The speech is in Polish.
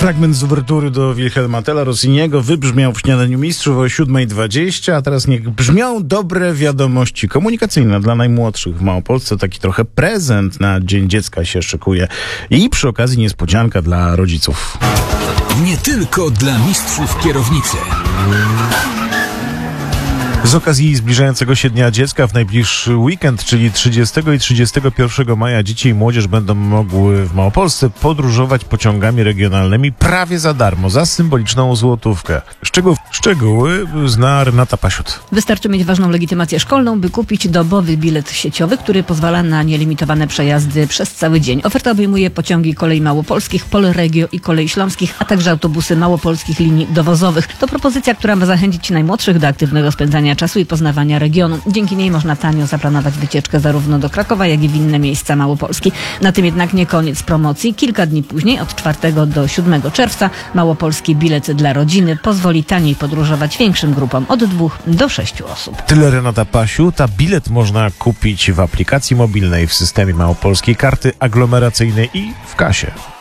Fragment z uwertury do Wilhelma Tella Rossiniego wybrzmiał w Śniadaniu Mistrzów o 7:20, a teraz niech brzmią dobre wiadomości komunikacyjne dla najmłodszych w Małopolsce. Taki trochę prezent na Dzień Dziecka się szykuje i przy okazji niespodzianka dla rodziców. Nie tylko dla mistrzów kierownicy. Z okazji zbliżającego się Dnia Dziecka w najbliższy weekend, czyli 30 i 31 maja, dzieci i młodzież będą mogły w Małopolsce podróżować pociągami regionalnymi prawie za darmo, za symboliczną złotówkę. Szczegóły zna Renata Pasiut. Wystarczy mieć ważną legitymację szkolną, by kupić dobowy bilet sieciowy, który pozwala na nielimitowane przejazdy przez cały dzień. Oferta obejmuje pociągi kolei małopolskich, Polregio i kolei śląskich, a także autobusy małopolskich linii dowozowych. To propozycja, która ma zachęcić najmłodszych do aktywnego spędzania czasu i poznawania regionu. Dzięki niej można tanio zaplanować wycieczkę zarówno do Krakowa, jak i w inne miejsca Małopolski. Na tym jednak nie koniec promocji. Kilka dni później, od 4 do 7 czerwca, małopolski bilet dla rodziny pozwoli taniej podróżować większym grupom od 2 do 6 osób. Tyle Renata Pasiut, a bilet można kupić w aplikacji mobilnej, w systemie małopolskiej karty aglomeracyjnej i w kasie.